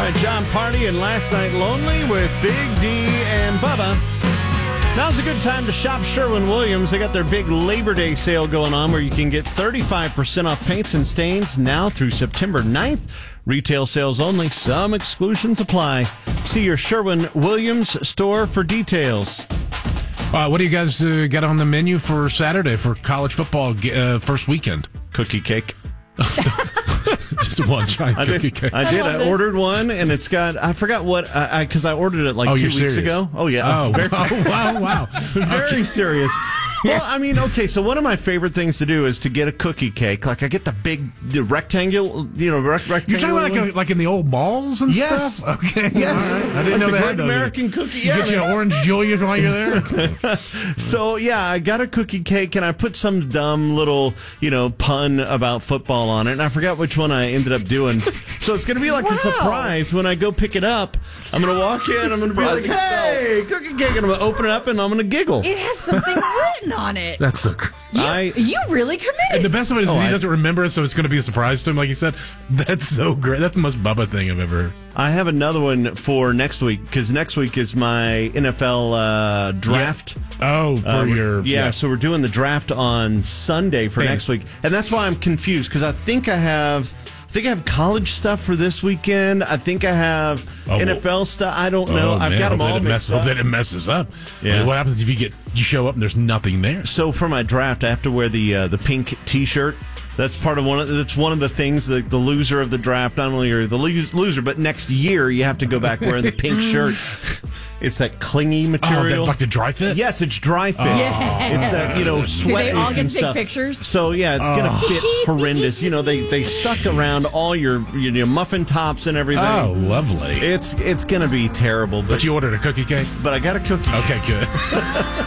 right, John Party and Last Night Lonely with Big D and Bubba. Now's a good time to shop Sherwin-Williams. They got their big Labor Day sale going on where you can get 35% off paints and stains now through September 9th. Retail sales only. Some exclusions apply. See your Sherwin-Williams store for details. What do you guys got on the menu for Saturday for college football first weekend? Cookie cake. Just one giant cookie cake. I did. I ordered one, and it's got, I forgot what, because I ordered it like 2 weeks ago. Oh, yeah. Wow. Very serious. Well, I mean, okay, so one of my favorite things to do is to get a cookie cake. Like, I get the rectangle, rectangle. You're talking about like in the old malls and yes. stuff? Okay. Yes. All right. I didn't know the they Great had American cookie. You get you an orange Julius while you're there? So, yeah, I got a cookie cake, and I put some dumb little, pun about football on it, and I forgot which one I ended up doing. So it's going to be like a surprise when I go pick it up. I'm going to walk in, I'm going to be like, hey, cookie cake, and I'm going to open it up, and I'm going to giggle. It has something written on it. That's so great. You really committed. And the best of it is he doesn't remember it, so it's going to be a surprise to him, like you said. That's so great. That's the most Bubba thing I've ever heard. I have another one for next week, because next week is my NFL draft. Oh, for Yeah, so we're doing the draft on Sunday for next week. And that's why I'm confused, because I think I have college stuff for this weekend. I think I have NFL stuff. I don't know. I've got them all mixed up. Hope that it messes up. Yeah. What happens if you show up and there's nothing there? So for my draft, I have to wear the pink T-shirt. That's part of that's one of the things that the loser of the draft. Not only are you the loser, but next year you have to go back wearing the pink shirt. It's that clingy material. Like the dry fit? Yes, it's dry fit. Yeah. It's that, sweat. Do they all get and to take stuff. pictures? So, yeah, it's going to fit horrendous. They suck around all your muffin tops and everything. Oh, lovely. It's going to be terrible. But you ordered a cookie cake? But I got a cookie. Okay, good.